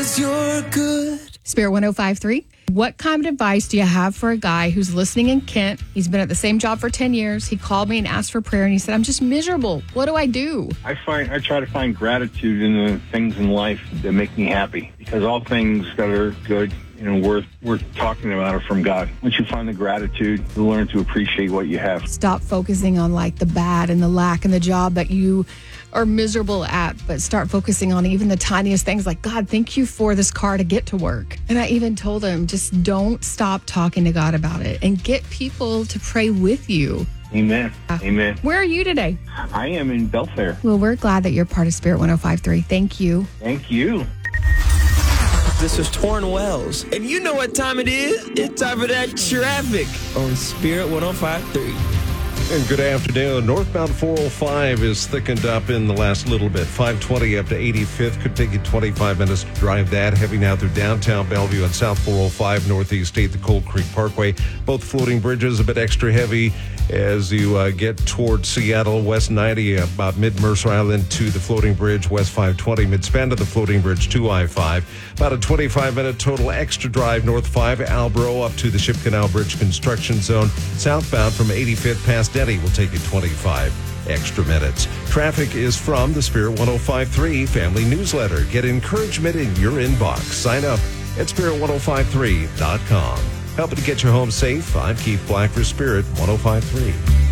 You're good. Spirit 105.3. What kind of advice do you have for a guy who's listening in Kent? He's been at the same job for 10 years. He called me and asked for prayer, and he said, I'm just miserable. What do I do? I try to find gratitude in the things in life that make me happy, because all things that are good, worth talking about are from God. Once you find the gratitude, you learn to appreciate what you have. Stop focusing on like the bad and the lack and the job that you are miserable at, but start focusing on even the tiniest things like, God, thank you for this car to get to work. And I even told him, just don't stop talking to God about it and get people to pray with you. Amen. Amen. Where are you today? I am in Belfair. Well, we're glad that you're part of Spirit 105.3. Thank you. Thank you. This is Torrin Wells, and you know what time it is. It's time for that traffic on Spirit 105.3. And good afternoon. Northbound 405 is thickened up in the last little bit. 520 up to 85th. Could take you 25 minutes to drive that. Heavy now through downtown Bellevue and South 405, Northeast 8, the Cold Creek Parkway. Both floating bridges a bit extra heavy as you get towards Seattle. West 90 about mid-Mercer Island to the floating bridge. West 520 mid-span to the floating bridge to I-5. About a 25-minute total extra drive. North 5 Albro up to the Ship Canal Bridge construction zone. Southbound from 85th past Denny will take you 25 extra minutes. Traffic is from the Spirit 105.3 Family Newsletter. Get encouragement in your inbox. Sign up at spirit1053.com. Helping to get you home safe. I'm Keith Black for Spirit 105.3.